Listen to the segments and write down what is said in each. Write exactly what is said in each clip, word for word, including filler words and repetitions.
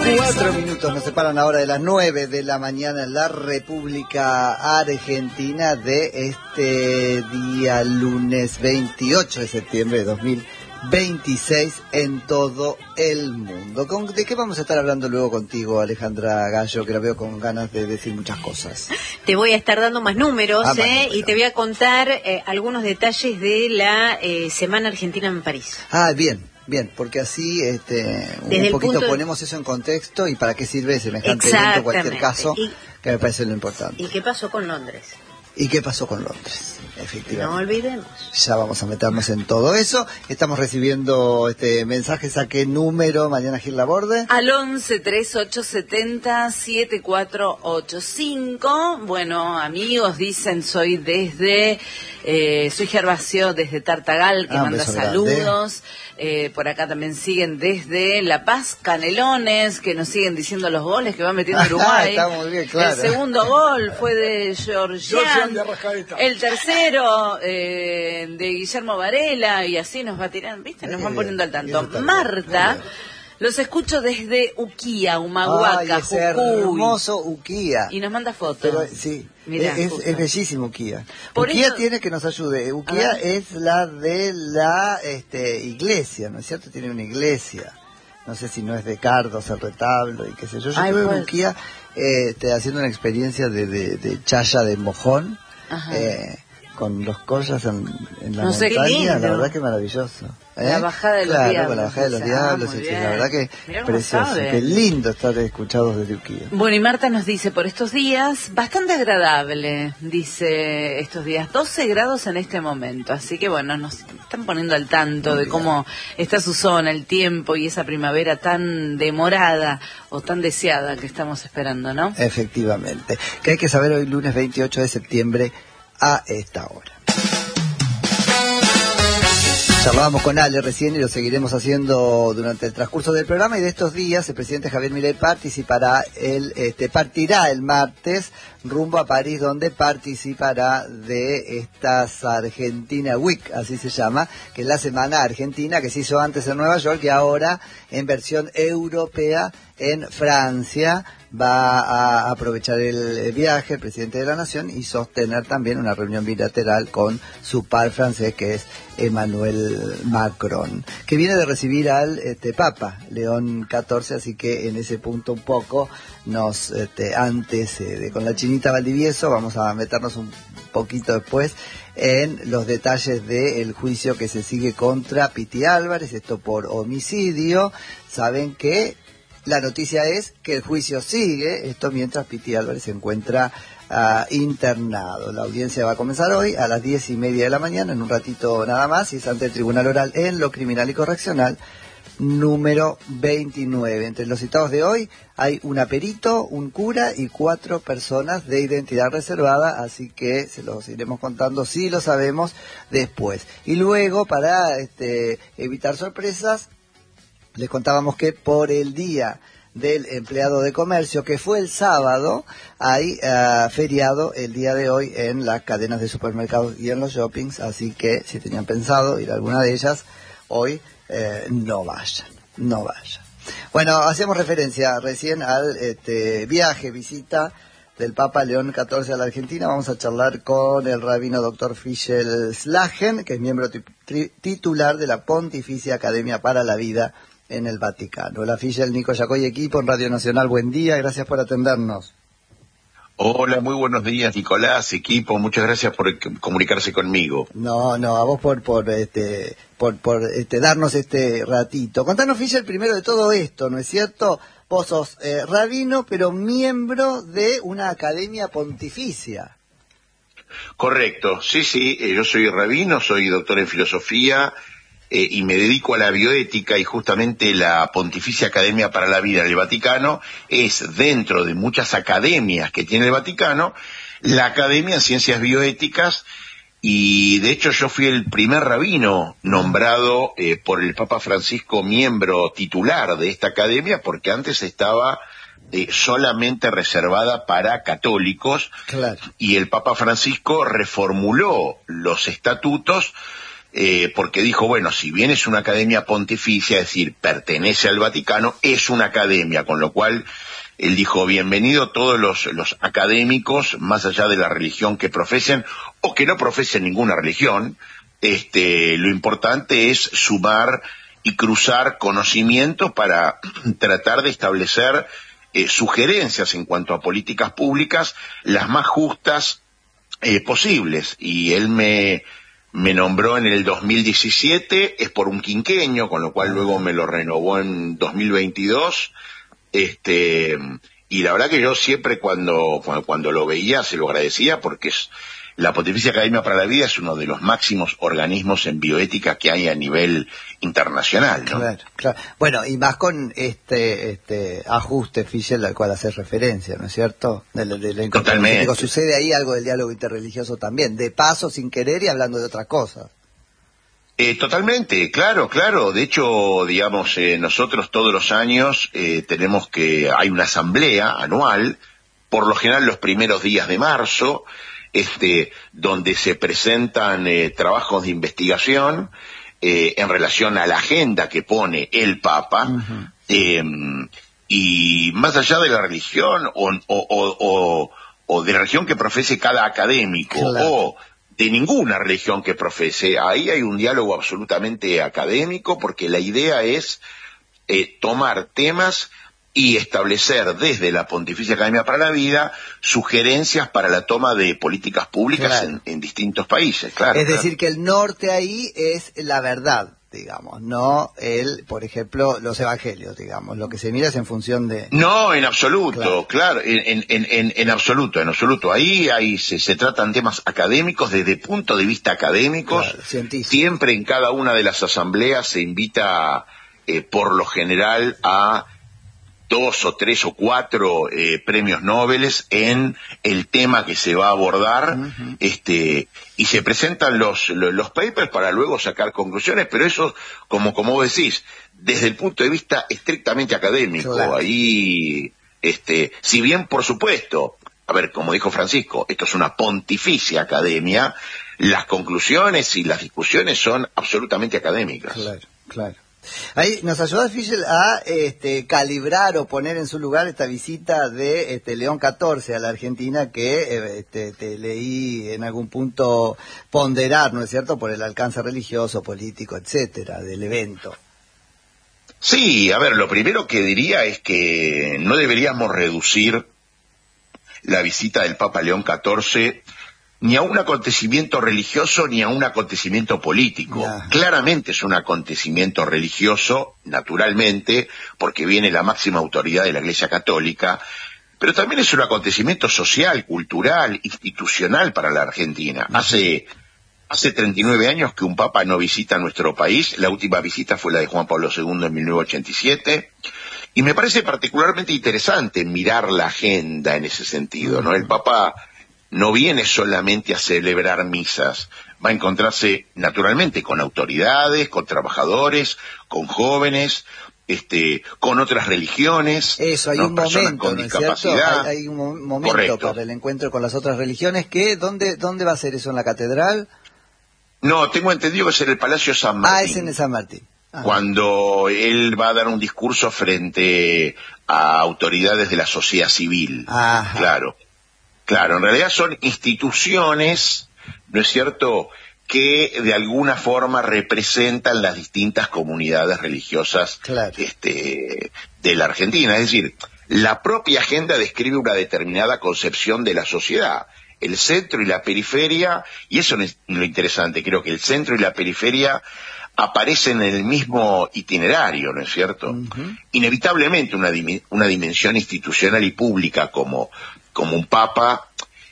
Cuatro minutos nos separan ahora de las nueve de la mañana en la República Argentina de este día lunes veintiocho de septiembre de dos mil veintiséis en todo el mundo. ¿De qué vamos a estar hablando luego contigo, Alejandra Gallo, que la veo con ganas de decir muchas cosas? Te voy a estar dando más números, ah, eh, bueno. y te voy a contar eh, algunos detalles de la eh, Semana Argentina en París. Ah, bien. Bien, porque así este, un poquito ponemos eso en contexto y para qué sirve semejante evento en cualquier caso, y, que me parece lo importante. ¿Y qué pasó con Londres? ¿Y qué pasó con Londres? Efectivamente. No olvidemos. Ya vamos a meternos en todo eso. Estamos recibiendo este mensajes. ¿A qué número, Mariana Gil Laborde? Al once, treinta y ocho, setenta, setenta y cuatro ochenta y cinco. Bueno, amigos, dicen, soy desde... Eh, soy Gervasio desde Tartagal, que ah, manda saludos. Eh, por acá también siguen desde La Paz, Canelones, que nos siguen diciendo los goles que va metiendo Uruguay. Está muy bien, claro. El segundo gol fue de Georgian. El tercero eh, de Guillermo Varela, y así nos va tirando, ¿viste? Nos van poniendo al tanto. Marta... Los escucho desde Uquía, Humahuaca, Ay, ese Jujuy. Hermoso Uquía. Y nos manda fotos. Pero, sí, Mirá, es, es bellísimo Uquía. Por Uquía eso... tiene que nos ayude. Uquía es la de la este, iglesia, ¿no es cierto? Tiene una iglesia. No sé si no es de Cardos, el retablo y qué sé yo. Yo Ay, estuve pues. en Uquía eh, este, haciendo una experiencia de, de, de chaya de mojón. Eh, con los collas en, en la no sé, montaña, la verdad que maravilloso. ¿Eh? La bajada de los claro, diablos. Con la bajada de los diablos, sí, la verdad que precioso. Qué lindo estar escuchados desde Uquía. Bueno, y Marta nos dice, por estos días, bastante agradable, dice, estos días, doce grados en este momento, así que bueno, nos están poniendo al tanto Muy de bien. Cómo está su zona, el tiempo y esa primavera tan demorada o tan deseada que estamos esperando, ¿no? Efectivamente. Que hay que saber hoy, lunes veintiocho de septiembre, a esta hora. Charlábamos con Ale recién y lo seguiremos haciendo durante el transcurso del programa, y de estos días el presidente Javier Milei participará el, este, partirá el martes rumbo a París, donde participará de estas Argentina Week, así se llama, que es la semana argentina que se hizo antes en Nueva York y ahora en versión europea en Francia. Va a aprovechar el viaje el presidente de la Nación y sostener también una reunión bilateral con su par francés, que es Emmanuel Macron, que viene de recibir al este, Papa León catorce, así que en ese punto un poco nos este, antes eh, de, con la chinita Valdivieso vamos a meternos un poquito después en los detalles del juicio que se sigue contra Piti Álvarez, esto por homicidio. Saben que la noticia es que el juicio sigue, esto mientras Piti Álvarez se encuentra uh, internado. La audiencia va a comenzar hoy a las diez y media de la mañana, en un ratito nada más, y es ante el Tribunal Oral en lo Criminal y Correccional número veintinueve. Entre los citados de hoy hay un perito, un cura y cuatro personas de identidad reservada, así que se los iremos contando, si lo sabemos, después. Y luego, para este, evitar sorpresas, les contábamos que por el Día del Empleado de Comercio, que fue el sábado, hay uh, feriado el día de hoy en las cadenas de supermercados y en los shoppings, así que si tenían pensado ir a alguna de ellas, hoy eh, no vayan, no vayan. Bueno, hacemos referencia recién al este, viaje, visita del Papa León catorce a la Argentina. Vamos a charlar con el rabino doctor Fischel Slagen, que es miembro titular de la Pontificia Academia para la Vida en el Vaticano. Hola Fischel, Nico Yacoy, equipo en Radio Nacional, buen día, gracias por atendernos. Hola, muy buenos días, Nicolás, equipo, muchas gracias por comunicarse conmigo. No, no, a vos por por este por por este darnos este ratito. Contanos, Fischel, primero de todo esto, ¿no es cierto? Vos sos eh, rabino, pero miembro de una academia pontificia. Correcto, sí, sí, eh, yo soy rabino, soy doctor en filosofía, Eh, y me dedico a la bioética, y justamente la Pontificia Academia para la Vida del Vaticano es, dentro de muchas academias que tiene el Vaticano, la Academia en Ciencias Bioéticas, y de hecho yo fui el primer rabino nombrado eh, por el Papa Francisco miembro titular de esta academia, porque antes estaba eh, solamente reservada para católicos, claro. Y el Papa Francisco reformuló los estatutos eh, porque dijo, bueno, si bien es una academia pontificia, es decir, pertenece al Vaticano, es una academia, con lo cual él dijo, bienvenido todos los, los académicos, más allá de la religión que profesen, o que no profesen ninguna religión, este, lo importante es sumar y cruzar conocimientos para tratar de establecer eh, sugerencias en cuanto a políticas públicas las más justas eh, posibles. Y él me, me nombró en el dos mil diecisiete, es por un quinquenio, con lo cual luego me lo renovó en dos mil veintidós, este, y la verdad que yo siempre cuando, cuando, cuando lo veía se lo agradecía, porque es, la Pontificia Academia para la Vida es uno de los máximos organismos en bioética que hay a nivel internacional, ¿no? Claro, claro. Bueno, y más con este este ajuste, Fischel, al cual hace referencia, ¿no es cierto? De, de, de la Totalmente. Sucede ahí algo del diálogo interreligioso también, de paso, sin querer y hablando de otras cosas. Eh, totalmente, claro, claro. De hecho, digamos, eh, nosotros todos los años eh, tenemos que, hay una asamblea anual, por lo general los primeros días de marzo, este, donde se presentan eh, trabajos de investigación eh, en relación a la agenda que pone el Papa, uh-huh. eh, y más allá de la religión o, o, o, o, o de la religión que profese cada académico, claro. o de ninguna religión que profese, ahí hay un diálogo absolutamente académico, porque la idea es eh, tomar temas y establecer desde la Pontificia Academia para la Vida sugerencias para la toma de políticas públicas, claro. en, en distintos países. Claro, es claro. decir, que el norte ahí es la verdad, digamos, no el, por ejemplo, los evangelios, digamos, lo que se mira es en función de... No, en absoluto, claro, claro en, en, en, en absoluto, en absoluto. Ahí, ahí se, se tratan temas académicos desde punto de vista académicos. Claro, científico. Siempre en cada una de las asambleas se invita, eh, por lo general, a dos o tres o cuatro eh, premios Nobel en el tema que se va a abordar, uh-huh. este, y se presentan los, los, los papers para luego sacar conclusiones, pero eso, como, como vos decís, desde el punto de vista estrictamente académico, claro. ahí, este, si bien, por supuesto, a ver, como dijo Francisco, esto es una pontificia academia, las conclusiones y las discusiones son absolutamente académicas. Claro, claro. Ahí nos ayuda Fischel a este, calibrar o poner en su lugar esta visita de este, León catorce a la Argentina, que este, te leí en algún punto ponderar, ¿no es cierto?, por el alcance religioso, político, etcétera, del evento. Sí, a ver, lo primero que diría es que no deberíamos reducir la visita del Papa León catorce ni a un acontecimiento religioso ni a un acontecimiento político. Yeah. Claramente es un acontecimiento religioso, naturalmente, porque viene la máxima autoridad de la Iglesia Católica, pero también es un acontecimiento social, cultural, institucional para la Argentina. Uh-huh. Hace, hace treinta y nueve años que un Papa no visita nuestro país, la última visita fue la de Juan Pablo segundo en mil novecientos ochenta y siete, y me parece particularmente interesante mirar la agenda en ese sentido, ¿no? El Papa no viene solamente a celebrar misas, va a encontrarse naturalmente con autoridades, con trabajadores, con jóvenes, este, con otras religiones. Eso, hay ¿no? un Personas momento, con ¿no es discapacidad. cierto? Hay, hay un momento Correcto. Para el encuentro con las otras religiones. ¿Qué? ¿Dónde, dónde va a ser eso? ¿En la catedral? No, tengo entendido que es en el Palacio San Martín. Ah, es en el San Martín. Ah. Cuando él va a dar un discurso frente a autoridades de la sociedad civil. Ajá. Claro. Claro, en realidad son instituciones, ¿no es cierto?, que de alguna forma representan las distintas comunidades religiosas, claro. este, de la Argentina. Es decir, la propia agenda describe una determinada concepción de la sociedad. El centro y la periferia, y eso es lo interesante, creo que el centro y la periferia aparecen en el mismo itinerario, ¿no es cierto? Uh-huh. Inevitablemente una, una dimensión institucional y pública como como un papa,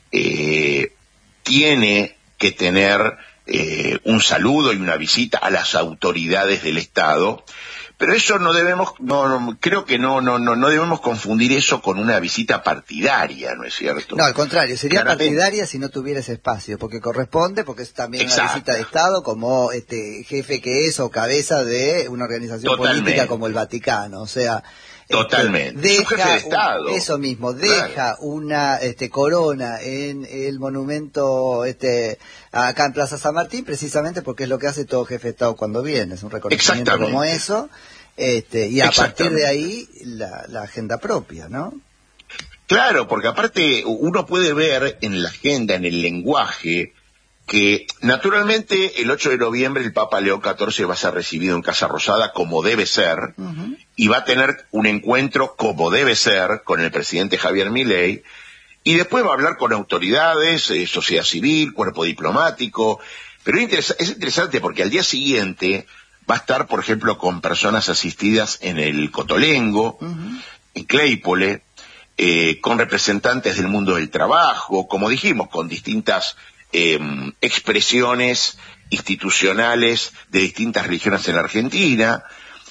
eh, tiene que tener eh, un saludo y una visita a las autoridades del Estado, pero eso no debemos, no, no creo que no, no, no, no debemos confundir eso con una visita partidaria, ¿no es cierto? No, al contrario, sería Claramente. partidaria si no tuviera ese espacio, porque corresponde, porque es también Exacto. una visita de Estado como este jefe que es o cabeza de una organización Totalmente. política como el Vaticano, o sea, Totalmente. Este, es un jefe de Estado. Un, eso mismo, deja claro. una este, corona en el monumento este, acá en Plaza San Martín, precisamente porque es lo que hace todo jefe de Estado cuando viene, es un reconocimiento como eso, este, y a partir de ahí la, la agenda propia, ¿no? Claro, porque aparte uno puede ver en la agenda, en el lenguaje, que naturalmente el ocho de noviembre el Papa León catorce va a ser recibido en Casa Rosada como debe ser, uh-huh. y va a tener un encuentro como debe ser con el presidente Javier Milei, y después va a hablar con autoridades, eh, sociedad civil, cuerpo diplomático, pero es, interesa- es interesante porque al día siguiente va a estar, por ejemplo, con personas asistidas en el Cotolengo, uh-huh. en Claypole, eh, con representantes del mundo del trabajo, como dijimos, con distintas Eh, expresiones institucionales de distintas religiones en la Argentina,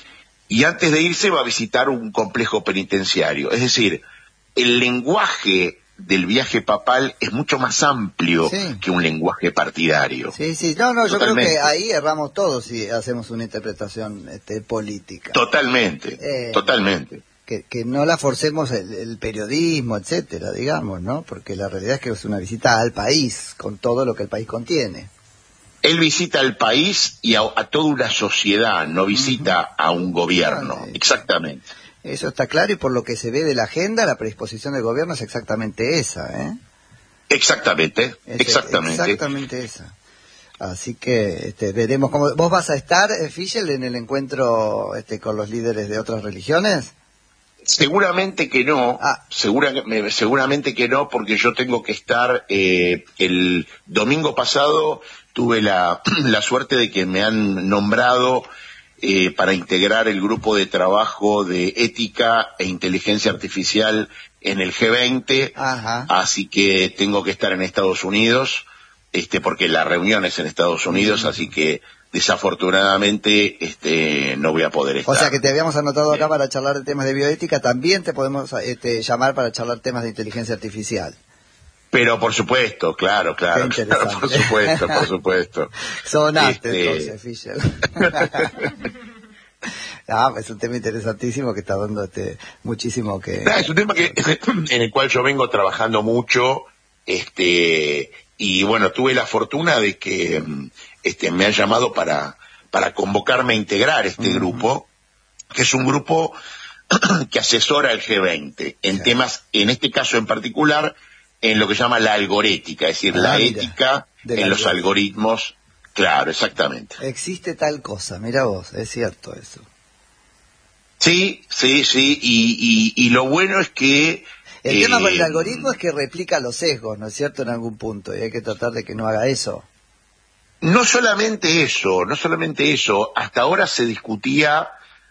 y antes de irse va a visitar un complejo penitenciario. Es decir, el lenguaje del viaje papal es mucho más amplio sí. que un lenguaje partidario. Sí, sí, no, no, Totalmente. Yo creo que ahí erramos todos si hacemos una interpretación este, política. Totalmente, eh... totalmente. Que, que no la forcemos el, el periodismo, etcétera, digamos, ¿no? Porque la realidad es que es una visita al país, con todo lo que el país contiene. Él visita al país y a, a toda una sociedad, no visita uh-huh. a un gobierno, vale. Exactamente. Eso está claro, y por lo que se ve de la agenda, la predisposición del gobierno es exactamente esa, ¿eh? Exactamente, es, exactamente. Exactamente esa. Así que este, veremos cómo... ¿Vos vas a estar, Fischel, en el encuentro este, con los líderes de otras religiones? Seguramente que no, ah. segura, seguramente que no, porque yo tengo que estar, eh, el domingo pasado tuve la, la suerte de que me han nombrado eh, para integrar el grupo de trabajo de ética e inteligencia artificial en el G veinte, Ajá. así que tengo que estar en Estados Unidos, este, porque la reunión es en Estados Unidos, mm. así que desafortunadamente este no voy a poder estar. O sea que te habíamos anotado acá para charlar de temas de bioética, también te podemos este, llamar para charlar temas de inteligencia artificial. Pero por supuesto, claro, claro, claro por supuesto, por supuesto. Sonaste este... entonces, Fischel. No, es un tema interesantísimo que está dando este, muchísimo que... No, es un tema que, en el cual yo vengo trabajando mucho, este, y bueno, tuve la fortuna de que este, me han llamado para, para convocarme a integrar este uh-huh. grupo, que es un grupo que asesora al G veinte en sí. temas, en este caso en particular, en lo que se llama la algorética, es decir, ah, la mira, ética en la los algoritmos. Claro, exactamente. Existe tal cosa, mira vos, es cierto eso. Sí, sí, sí, y, y, y lo bueno es que... El eh, tema con el algoritmo es que replica los sesgos, ¿no es cierto?, en algún punto, y hay que tratar de que no haga eso. No solamente eso, no solamente eso, hasta ahora se discutía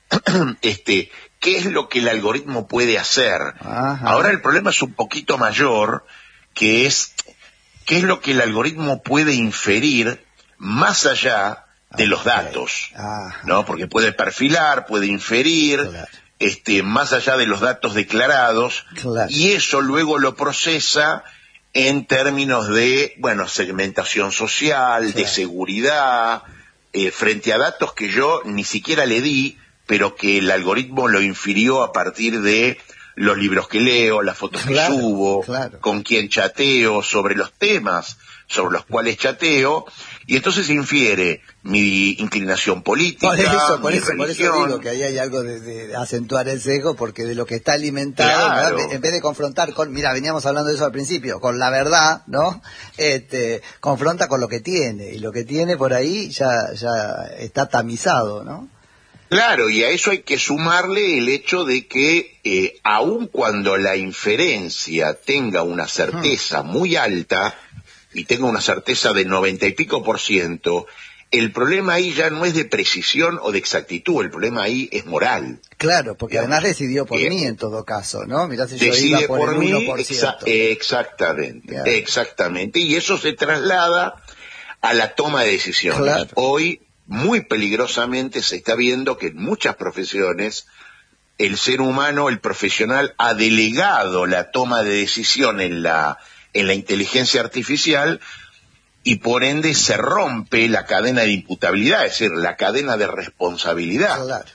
este, qué es lo que el algoritmo puede hacer. Ajá. Ahora el problema es un poquito mayor, que es qué es lo que el algoritmo puede inferir más allá de los datos, Ajá. ¿no? Porque puede perfilar, puede inferir, claro. este, más allá de los datos declarados, claro. y eso luego lo procesa en términos de, bueno, segmentación social, claro. de seguridad, eh, frente a datos que yo ni siquiera le di, pero que el algoritmo lo infirió a partir de los libros que leo, las fotos claro, que subo, claro. con quién chateo, sobre los temas sobre los cuales chateo, y entonces infiere mi inclinación política, por eso, por mi eso, por eso digo que ahí hay algo de, de acentuar el sesgo, porque de lo que está alimentado, claro. en vez de confrontar con, mira, veníamos hablando de eso al principio, con la verdad, ¿no? Este, confronta con lo que tiene, y lo que tiene por ahí ya, ya está tamizado, ¿no? Claro, y a eso hay que sumarle el hecho de que, eh, aun cuando la inferencia tenga una certeza muy alta, y tenga una certeza de noventa y pico por ciento, el problema ahí ya no es de precisión o de exactitud, el problema ahí es moral. Claro, porque digamos, además decidió por eh, mí en todo caso, ¿no? Mirá si yo decide iba por, por el mí, uno por ciento. Exa- exactamente, claro. exactamente, y eso se traslada a la toma de decisiones. Claro. Hoy, muy peligrosamente, se está viendo que en muchas profesiones el ser humano, el profesional, ha delegado la toma de decisión en la en la inteligencia artificial, y por ende se rompe la cadena de imputabilidad, es decir, la cadena de responsabilidad. Claro.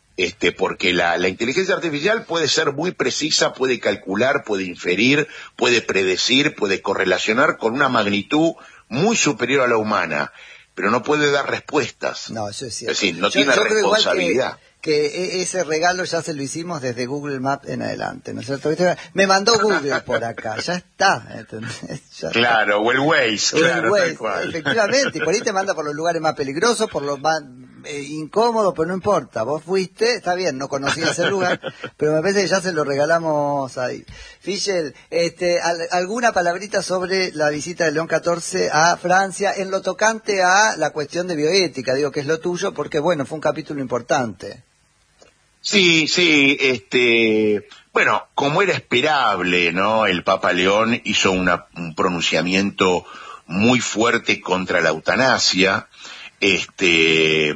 Este, porque la, la inteligencia artificial puede ser muy precisa, puede calcular, puede inferir, puede predecir, puede correlacionar con una magnitud muy superior a la humana, pero no puede dar respuestas. No, eso es cierto. Es decir, no yo, tiene yo responsabilidad. Que ese regalo ya se lo hicimos desde Google Maps en adelante, ¿no es cierto? Me mandó Google por acá, ya está, ¿entendés? Ya claro, está. O el Waze, o claro, el Waze, tal cual. efectivamente, y por ahí te manda por los lugares más peligrosos, por los más eh, incómodos, pero no importa, vos fuiste, está bien, no conocías el lugar, pero me parece que ya se lo regalamos ahí. Fischel, este, al, ¿alguna palabrita sobre la visita de León catorce a Francia en lo tocante a la cuestión de bioética? Digo que es lo tuyo porque, bueno, fue un capítulo importante. Sí, sí, este, bueno, como era esperable, ¿no? El Papa León hizo una, un pronunciamiento muy fuerte contra la eutanasia, este,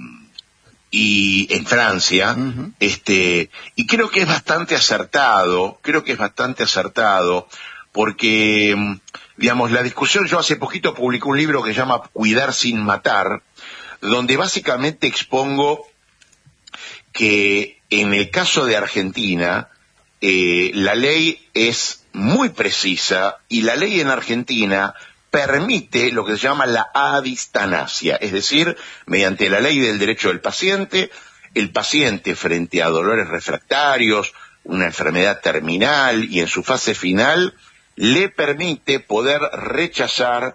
y en Francia, uh-huh. este, y creo que es bastante acertado, creo que es bastante acertado, porque, digamos, la discusión, yo hace poquito publiqué un libro que se llama Cuidar sin matar, donde básicamente expongo que en el caso de Argentina, eh, la ley es muy precisa y la ley en Argentina permite lo que se llama la adistanasia, es decir, mediante la ley del derecho del paciente, el paciente frente a dolores refractarios, una enfermedad terminal y en su fase final, le permite poder rechazar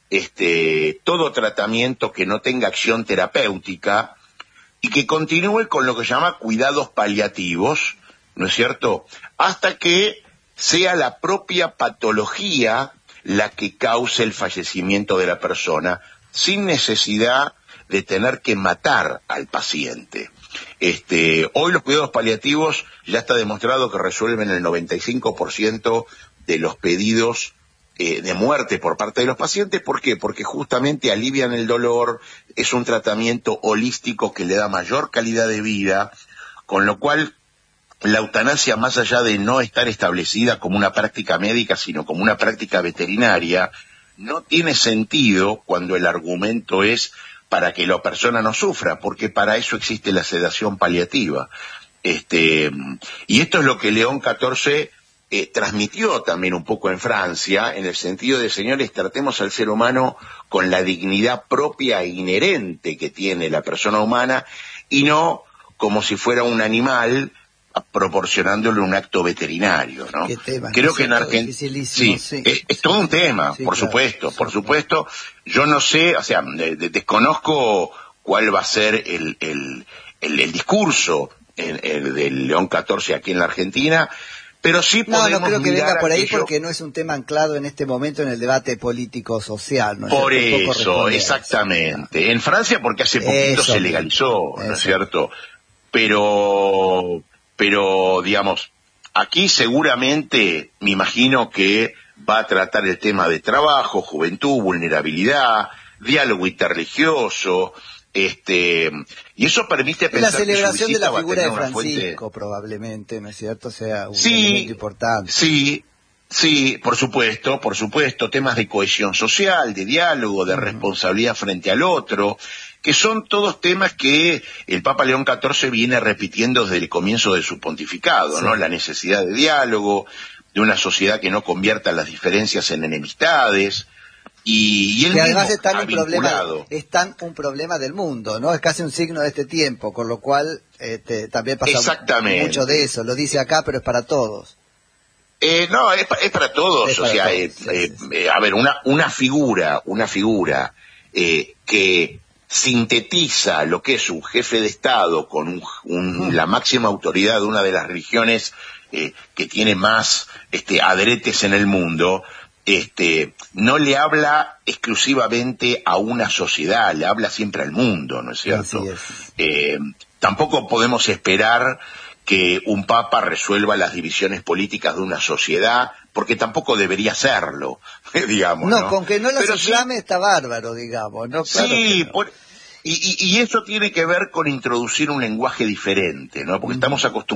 este, todo tratamiento que no tenga acción terapéutica y que continúe con lo que se llama cuidados paliativos, ¿no es cierto?, hasta que sea la propia patología la que cause el fallecimiento de la persona, sin necesidad de tener que matar al paciente. Este, hoy los cuidados paliativos ya está demostrado que resuelven el noventa y cinco por ciento de los pedidos Eh, de muerte por parte de los pacientes. ¿Por qué? Porque justamente alivian el dolor, es un tratamiento holístico que le da mayor calidad de vida, con lo cual la eutanasia, más allá de no estar establecida como una práctica médica, sino como una práctica veterinaria, no tiene sentido cuando el argumento es para que la persona no sufra, porque para eso existe la sedación paliativa. Este, y esto es lo que León catorce Eh, transmitió también un poco en Francia, en el sentido de, señores, tratemos al ser humano con la dignidad propia e inherente que tiene la persona humana y no como si fuera un animal proporcionándole un acto veterinario, ¿no? Qué tema, Creo ¿no? que en Argentina sí, sí, es, es todo un tema, sí, por claro, supuesto, sí, por claro. supuesto. Yo no sé, o sea, de, de, desconozco cuál va a ser el, el, el, el discurso el, el del León catorce aquí en la Argentina. Pero sí podemos no, no creo que venga por ahí aquello... porque no es un tema anclado en este momento en el debate político-social, ¿no es Por cierto? eso, exactamente. Eso, ¿no? En Francia porque hace poquito eso, se legalizó, ¿no es cierto? Pero, pero, digamos, aquí seguramente me imagino que va a tratar el tema de trabajo, juventud, vulnerabilidad, diálogo interreligioso, Este, y eso permite pensar la celebración que de la figura de Francisco, fuente... probablemente, ¿no es cierto? Sea un sí, elemento importante. Sí, sí, por supuesto, por supuesto, temas de cohesión social, de diálogo, de uh-huh. responsabilidad frente al otro, que son todos temas que el Papa León catorce viene repitiendo desde el comienzo de su pontificado, sí. ¿no? La necesidad de diálogo, de una sociedad que no convierta las diferencias en enemistades. Y, y él que además mismo están un problema, están un problema del mundo, ¿no? Es casi un signo de este tiempo, con lo cual este, también pasa mucho de eso. Lo dice acá, pero es para todos. Eh, no, es, es para todos. Es o para sea, todos. Eh, sí, eh, sí, sí. Eh, a ver, una, una figura, una figura eh, que sintetiza lo que es un jefe de Estado con un, un, mm. la máxima autoridad de una de las religiones eh, que tiene más este, adheretes en el mundo. Este, no le habla exclusivamente a una sociedad, le habla siempre al mundo, ¿no es cierto? Así es. Eh, tampoco podemos esperar que un papa resuelva las divisiones políticas de una sociedad, porque tampoco debería hacerlo, digamos. No, ¿no? con que no las inflame sí, está bárbaro, digamos, ¿no? Claro sí, no. por, y, y, y eso tiene que ver con introducir un lenguaje diferente, ¿no? Porque mm. estamos acostumbrados